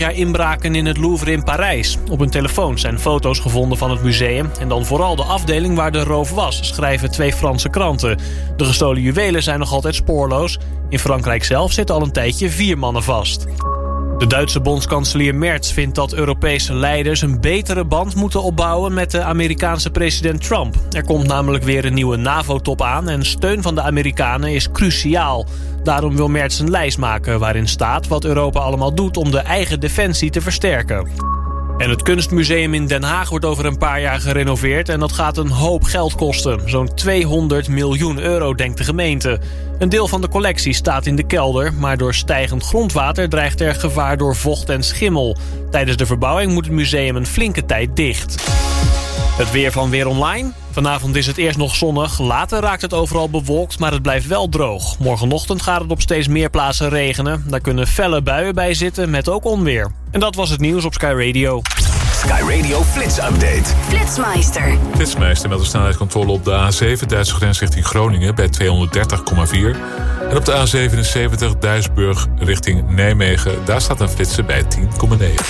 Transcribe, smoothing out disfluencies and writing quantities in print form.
Inbraken in het Louvre in Parijs. Op hun telefoon zijn foto's gevonden van het museum en dan vooral de afdeling waar de roof was, schrijven 2 Franse kranten. De gestolen juwelen zijn nog altijd spoorloos. In Frankrijk zelf zitten al een tijdje 4 mannen vast. De Duitse bondskanselier Merz vindt dat Europese leiders een betere band moeten opbouwen met de Amerikaanse president Trump. Er komt namelijk weer een nieuwe NAVO-top aan en steun van de Amerikanen is cruciaal. Daarom wil Merz een lijst maken waarin staat wat Europa allemaal doet om de eigen defensie te versterken. En het Kunstmuseum in Den Haag wordt over een paar jaar gerenoveerd en dat gaat een hoop geld kosten. Zo'n 200 miljoen euro, denkt de gemeente. Een deel van de collectie staat in de kelder, maar door stijgend grondwater dreigt er gevaar door vocht en schimmel. Tijdens de verbouwing moet het museum een flinke tijd dicht. Het weer van Weer Online. Vanavond is het eerst nog zonnig, later raakt het overal bewolkt, maar het blijft wel droog. Morgenochtend gaat het op steeds meer plaatsen regenen. Daar kunnen felle buien bij zitten met ook onweer. En dat was het nieuws op Sky Radio. Sky Radio Flits Update. Flitsmeister. Flitsmeister met de snelheidscontrole op de A7 Duitse grens richting Groningen bij 230,4. En op de A77 Duisburg richting Nijmegen, daar staat een flitser bij 10,9.